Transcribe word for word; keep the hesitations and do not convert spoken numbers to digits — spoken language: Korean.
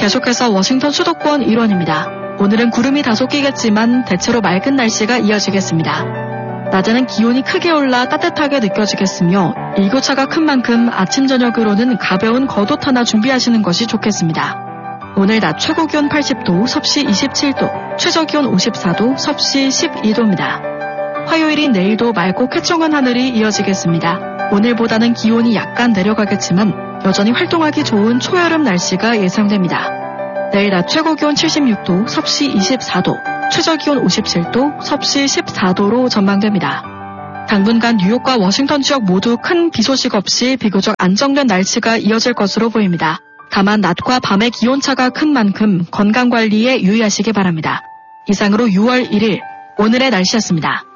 계속해서 워싱턴 수도권 일원입니다. 오늘은 구름이 다소 끼겠지만 대체로 맑은 날씨가 이어지겠습니다. 낮에는 기온이 크게 올라 따뜻하게 느껴지겠으며 일교차가 큰 만큼 아침 저녁으로는 가벼운 겉옷 하나 준비하시는 것이 좋겠습니다. 오늘 낮 최고 기온 팔십 도, 섭씨 이십칠 도, 최저 기온 오십사 도, 섭씨 십이 도입니다. 화요일인 내일도 맑고 쾌청한 하늘이 이어지겠습니다. 오늘보다는 기온이 약간 내려가겠지만 여전히 활동하기 좋은 초여름 날씨가 예상됩니다. 내일 낮 최고 기온 칠십육 도, 섭씨 이십사 도, 최저 기온 오십칠 도, 섭씨 십사 도로 전망됩니다. 당분간 뉴욕과 워싱턴 지역 모두 큰 비 소식 없이 비교적 안정된 날씨가 이어질 것으로 보입니다. 다만 낮과 밤의 기온차가 큰 만큼 건강관리에 유의하시기 바랍니다. 이상으로 유월 일일 오늘의 날씨였습니다.